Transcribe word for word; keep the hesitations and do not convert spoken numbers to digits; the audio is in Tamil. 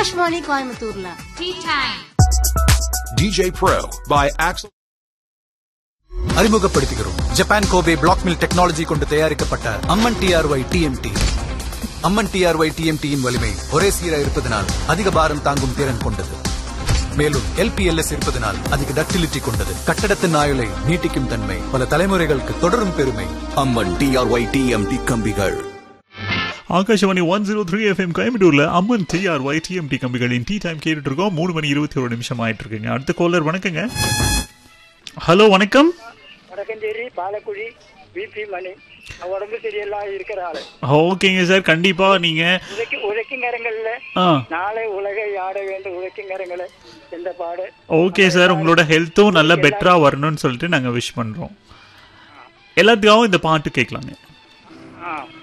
ஆகாஷ்வாணி கோயம்புத்தூர்ல Tea Time. D J Pro by Axel. அறிமுகப்படுத்துகிறோம் Japan Kobe black mill technology கொண்டு தயாரிக்கப்பட்ட அம்மன் டிஆர்ஒய் டிஎம்டி. அம்மன் டிஆர்ஒய் டிஎம்டியின் வலிமை ஒரே சீரா இருப்பதனால் அதிக பாரம் தாங்கும் திறன் கொண்டது. மேலும் எல்பிஎல்எஸ் இருப்பதனால் அதிக டக்டிலிட்டி கொண்டது. கட்டடத்தின் ஆயுளை நீட்டிக்கும் தன்மை பல தலைமுறைகளுக்கு தொடரும் பெருமை. அம்மன் டிஆர்ஒய் டிஎம்டி கம்பிகள். Akashvani one zero three FM கோயம்புத்தூர்ல அம்மன் டிஆர்ஒய் டிஎம்டி கம்பிகளின் டீ டைம் கேட்டுட்டு இருக்கோம். மூணு மணி இருபத்தி ஒரு நிமிஷம் ஆயிட்டு இருக்குங்க. அடுத்த காலர் வணக்கங்க. ஹலோ வணக்கம். வடக்கஞ்சேரி பாலக்குடி பிபி மணி. உடம்பு சரியெல்லாம் இருக்கிற ஆளு. ஓகேங்க சார், கண்டிப்பா நீங்க உழைக்கும் நேரங்கள்ல நாளை உலகை ஆட வேண்டும். உழைக்கும் நேரங்கள எந்த பாடு. ஓகே சார், உங்களோட ஹெல்த்தும் நல்ல பெட்டரா வரணும்னு சொல்லிட்டு நாங்க விஷ் பண்றோம். எல்லாத்துக்காகவும் இந்த பாட்டு கேட்கலாங்க.